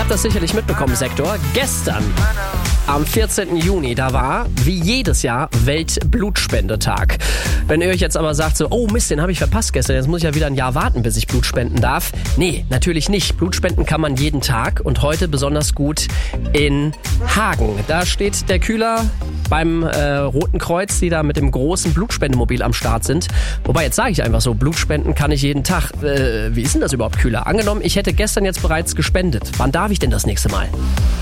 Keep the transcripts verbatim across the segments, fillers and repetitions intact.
habt das sicherlich mitbekommen, Sektor. Gestern, am vierzehnten Juni, da war, wie jedes Jahr, Weltblutspendetag. Wenn ihr euch jetzt aber sagt, so, oh Mist, den habe ich verpasst gestern, jetzt muss ich ja wieder ein Jahr warten, bis ich Blut spenden darf. Nee, natürlich nicht. Blut spenden kann man jeden Tag und heute besonders gut in Hagen. Da steht der Kühler beim äh, Roten Kreuz, die da mit dem großen Blutspendemobil am Start sind. Wobei, jetzt sage ich einfach so, Blutspenden kann ich jeden Tag. Äh, wie ist denn das überhaupt, Kühler? Angenommen, ich hätte gestern jetzt bereits gespendet. Wann darf ich denn das nächste Mal?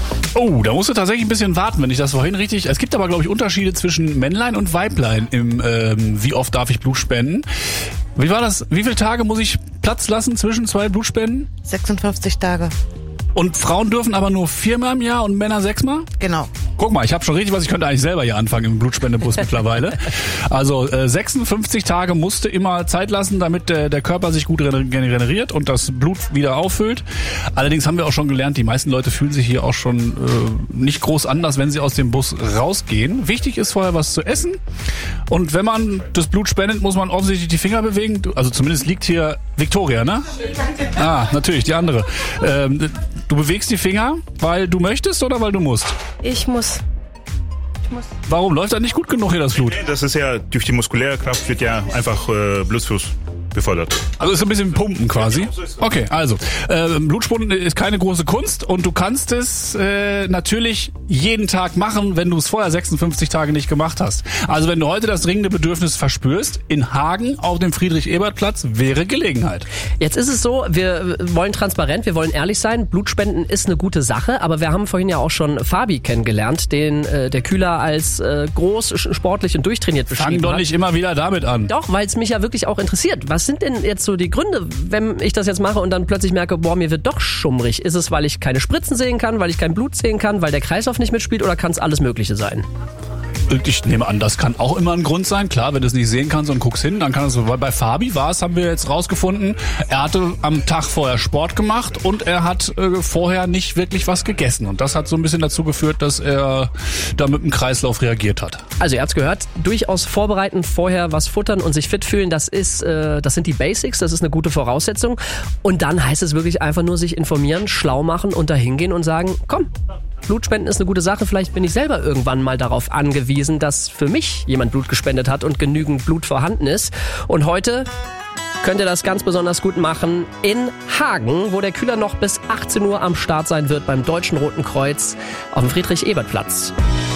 Oh, da musst du tatsächlich ein bisschen warten, wenn ich das vorhin richtig... Es gibt aber, glaube ich, Unterschiede zwischen Männlein und Weiblein im ähm, wie oft darf ich Blut spenden. Wie war das? Wie viele Tage muss ich Platz lassen zwischen zwei Blutspenden? sechsundfünfzig Tage. Und Frauen dürfen aber nur viermal im Jahr und Männer sechsmal? Genau. Guck mal, ich habe schon richtig was, ich könnte eigentlich selber hier anfangen im Blutspendebus mittlerweile. Also äh, sechsundfünfzig Tage musste immer Zeit lassen, damit der, der Körper sich gut regeneriert und das Blut wieder auffüllt. Allerdings haben wir auch schon gelernt, die meisten Leute fühlen sich hier auch schon äh, nicht groß anders, wenn sie aus dem Bus rausgehen. Wichtig ist vorher was zu essen. Und wenn man das Blut spendet, muss man offensichtlich die Finger bewegen. Also zumindest liegt hier Victoria, ne? Ah, natürlich, die andere. Ähm, du bewegst die Finger, weil du möchtest oder weil du musst? Ich muss. Ich muss. Warum? Läuft das nicht gut genug hier, das Blut? Das ist ja, durch die muskuläre Kraft wird ja einfach äh, Blutfluss befördert. Also ist so ein bisschen Pumpen quasi? Okay, also äh, Blutspenden ist keine große Kunst und du kannst es äh, natürlich jeden Tag machen, wenn du es vorher sechsundfünfzig Tage nicht gemacht hast. Also wenn du heute das dringende Bedürfnis verspürst, in Hagen auf dem Friedrich-Ebert-Platz wäre Gelegenheit. Jetzt ist es so, wir wollen transparent, wir wollen ehrlich sein. Blutspenden ist eine gute Sache, aber wir haben vorhin ja auch schon Fabi kennengelernt, den äh, der Kühler als äh, groß, sportlich und durchtrainiert beschrieben hat. Fang doch nicht immer wieder damit an. Doch, weil es mich ja wirklich auch interessiert. Was sind denn jetzt so die Gründe, wenn ich das jetzt mache und dann plötzlich merke, boah, mir wird doch schummrig? Ist es, weil ich keine Spritzen sehen kann, weil ich kein Blut sehen kann, weil der Kreislauf nicht mitspielt oder kann es alles Mögliche sein? Ich nehme an, das kann auch immer ein Grund sein. Klar, wenn du es nicht sehen kannst und guckst hin, dann kann es so. Weil bei Fabi war es, haben wir jetzt rausgefunden, er hatte am Tag vorher Sport gemacht und er hat äh, vorher nicht wirklich was gegessen. Und das hat so ein bisschen dazu geführt, dass er da mit dem Kreislauf reagiert hat. Also ihr habt's gehört, durchaus vorbereiten, vorher was futtern und sich fit fühlen, das ist, äh, das sind die Basics, das ist eine gute Voraussetzung. Und dann heißt es wirklich einfach nur sich informieren, schlau machen und da hingehen und sagen, komm, Blutspenden ist eine gute Sache, vielleicht bin ich selber irgendwann mal darauf angewiesen, dass für mich jemand Blut gespendet hat und genügend Blut vorhanden ist. Und heute könnt ihr das ganz besonders gut machen in Hagen, wo der Kühler noch bis achtzehn Uhr am Start sein wird beim Deutschen Roten Kreuz auf dem Friedrich-Ebert-Platz.